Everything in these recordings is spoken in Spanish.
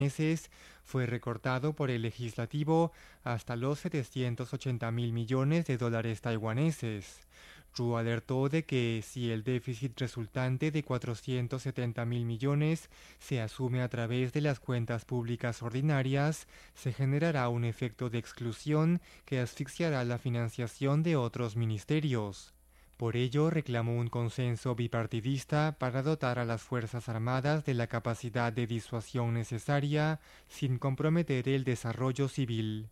meses fue recortado por el legislativo hasta los 780.000 millones de dólares taiwaneses. Ru alertó de que si el déficit resultante de 470.000 millones se asume a través de las cuentas públicas ordinarias, se generará un efecto de exclusión que asfixiará la financiación de otros ministerios. Por ello, reclamó un consenso bipartidista para dotar a las Fuerzas Armadas de la capacidad de disuasión necesaria sin comprometer el desarrollo civil.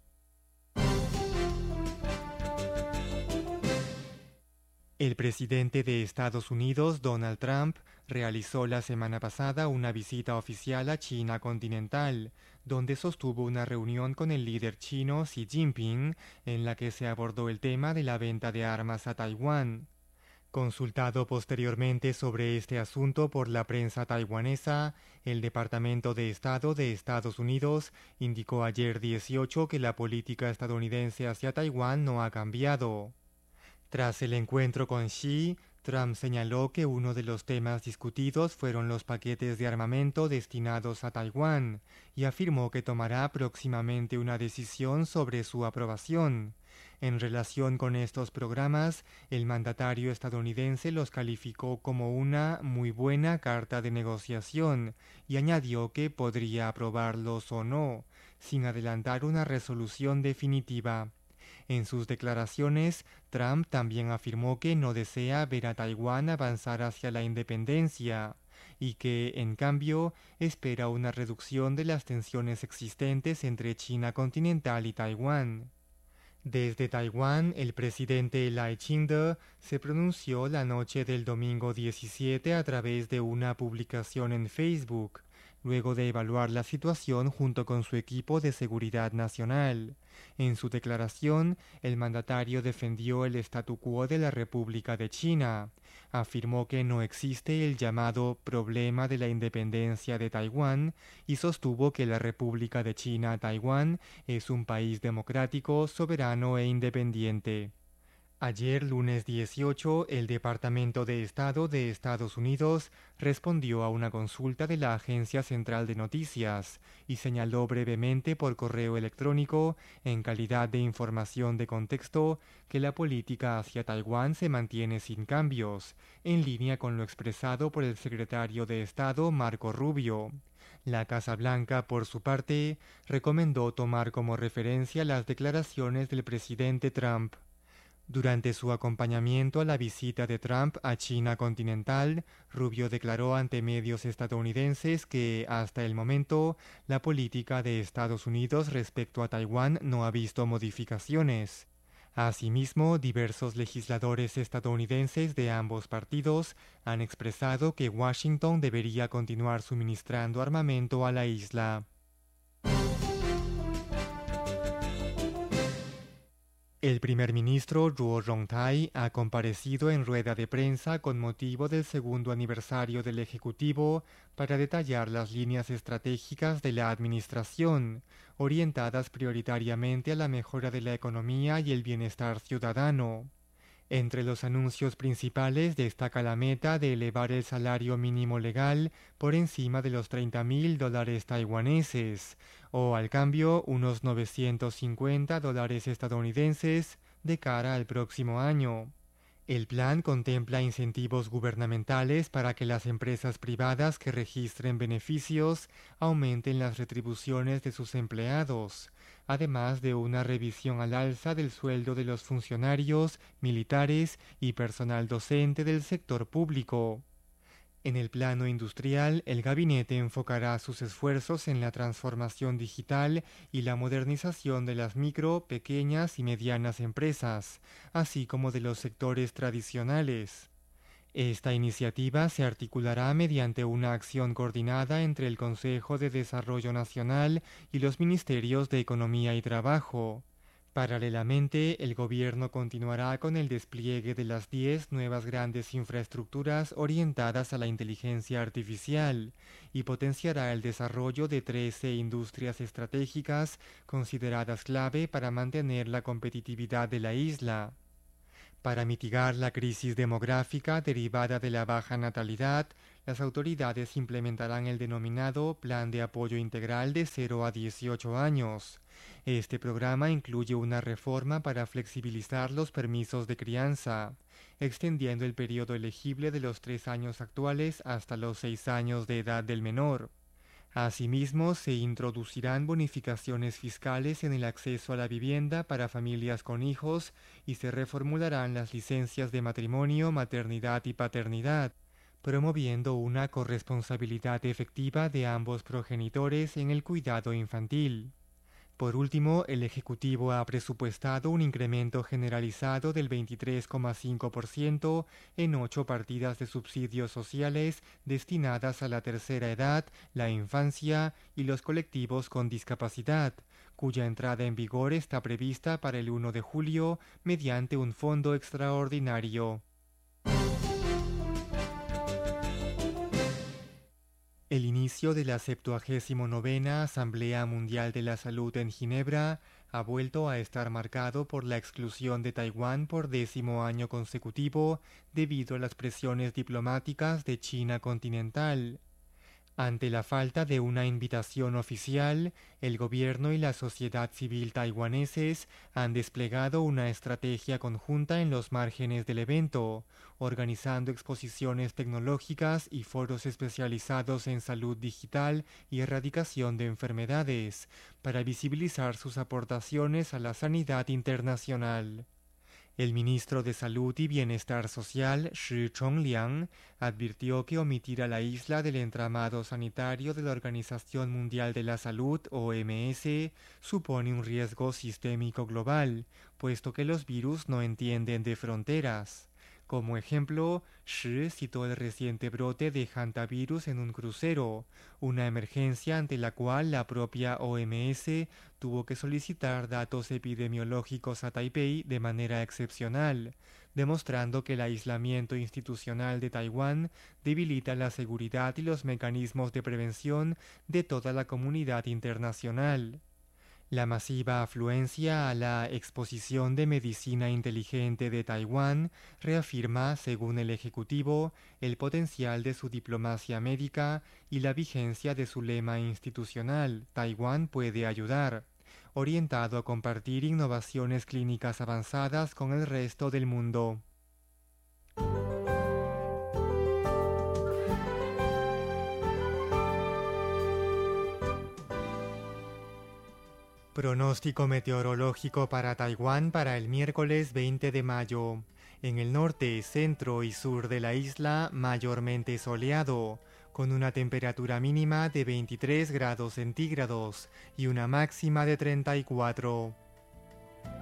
El presidente de Estados Unidos, Donald Trump, realizó la semana pasada una visita oficial a China continental, donde sostuvo una reunión con el líder chino Xi Jinping, en la que se abordó el tema de la venta de armas a Taiwán. Consultado posteriormente sobre este asunto por la prensa taiwanesa, el Departamento de Estado de Estados Unidos indicó ayer 18 que la política estadounidense hacia Taiwán no ha cambiado. Tras el encuentro con Xi, Trump señaló que uno de los temas discutidos fueron los paquetes de armamento destinados a Taiwán y afirmó que tomará próximamente una decisión sobre su aprobación. En relación con estos programas, el mandatario estadounidense los calificó como una muy buena carta de negociación y añadió que podría aprobarlos o no, sin adelantar una resolución definitiva. En sus declaraciones, Trump también afirmó que no desea ver a Taiwán avanzar hacia la independencia y que, en cambio, espera una reducción de las tensiones existentes entre China continental y Taiwán. Desde Taiwán, el presidente Lai Ching-te se pronunció la noche del domingo 17 a través de una publicación en Facebook, luego de evaluar la situación junto con su equipo de seguridad nacional. En su declaración, el mandatario defendió el statu quo de la República de China. Afirmó que no existe el llamado problema de la independencia de Taiwán y sostuvo que la República de China-Taiwán es un país democrático, soberano e independiente. Ayer, lunes 18, el Departamento de Estado de Estados Unidos respondió a una consulta de la Agencia Central de Noticias y señaló brevemente por correo electrónico, en calidad de información de contexto, que la política hacia Taiwán se mantiene sin cambios, en línea con lo expresado por el secretario de Estado Marco Rubio. La Casa Blanca, por su parte, recomendó tomar como referencia las declaraciones del presidente Trump. Durante su acompañamiento a la visita de Trump a China continental, Rubio declaró ante medios estadounidenses que, hasta el momento, la política de Estados Unidos respecto a Taiwán no ha visto modificaciones. Asimismo, diversos legisladores estadounidenses de ambos partidos han expresado que Washington debería continuar suministrando armamento a la isla. El primer ministro Luo Rongtai ha comparecido en rueda de prensa con motivo del segundo aniversario del Ejecutivo para detallar las líneas estratégicas de la administración, orientadas prioritariamente a la mejora de la economía y el bienestar ciudadano. Entre los anuncios principales destaca la meta de elevar el salario mínimo legal por encima de los 30.000 dólares taiwaneses, o al cambio unos 950 dólares estadounidenses de cara al próximo año. El plan contempla incentivos gubernamentales para que las empresas privadas que registren beneficios aumenten las retribuciones de sus empleados, además de una revisión al alza del sueldo de los funcionarios, militares y personal docente del sector público. En el plano industrial, el gabinete enfocará sus esfuerzos en la transformación digital y la modernización de las micro, pequeñas y medianas empresas, así como de los sectores tradicionales. Esta iniciativa se articulará mediante una acción coordinada entre el Consejo de Desarrollo Nacional y los Ministerios de Economía y Trabajo. Paralelamente, el gobierno continuará con el despliegue de las 10 nuevas grandes infraestructuras orientadas a la inteligencia artificial y potenciará el desarrollo de 13 industrias estratégicas consideradas clave para mantener la competitividad de la isla. Para mitigar la crisis demográfica derivada de la baja natalidad, las autoridades implementarán el denominado Plan de Apoyo Integral de 0 a 18 años. Este programa incluye una reforma para flexibilizar los permisos de crianza, extendiendo el periodo elegible de los 3 años actuales hasta los 6 años de edad del menor. Asimismo, se introducirán bonificaciones fiscales en el acceso a la vivienda para familias con hijos y se reformularán las licencias de matrimonio, maternidad y paternidad, promoviendo una corresponsabilidad efectiva de ambos progenitores en el cuidado infantil. Por último, el Ejecutivo ha presupuestado un incremento generalizado del 23,5% en 8 partidas de subsidios sociales destinadas a la tercera edad, la infancia y los colectivos con discapacidad, cuya entrada en vigor está prevista para el 1 de julio mediante un fondo extraordinario. El inicio de la 79ª Asamblea Mundial de la Salud en Ginebra ha vuelto a estar marcado por la exclusión de Taiwán por 10º año consecutivo debido a las presiones diplomáticas de China continental. Ante la falta de una invitación oficial, el gobierno y la sociedad civil taiwaneses han desplegado una estrategia conjunta en los márgenes del evento, organizando exposiciones tecnológicas y foros especializados en salud digital y erradicación de enfermedades, para visibilizar sus aportaciones a la sanidad internacional. El ministro de Salud y Bienestar Social, Shi Chongliang, advirtió que omitir a la isla del entramado sanitario de la Organización Mundial de la Salud, OMS, supone un riesgo sistémico global, puesto que los virus no entienden de fronteras. Como ejemplo, Shi citó el reciente brote de hantavirus en un crucero, una emergencia ante la cual la propia OMS tuvo que solicitar datos epidemiológicos a Taipei de manera excepcional, demostrando que el aislamiento institucional de Taiwán debilita la seguridad y los mecanismos de prevención de toda la comunidad internacional. La masiva afluencia a la Exposición de Medicina Inteligente de Taiwán reafirma, según el Ejecutivo, el potencial de su diplomacia médica y la vigencia de su lema institucional «Taiwán puede ayudar», orientado a compartir innovaciones clínicas avanzadas con el resto del mundo. Pronóstico meteorológico para Taiwán para el miércoles 20 de mayo. En el norte, centro y sur de la isla, mayormente soleado, con una temperatura mínima de 23 grados centígrados y una máxima de 34.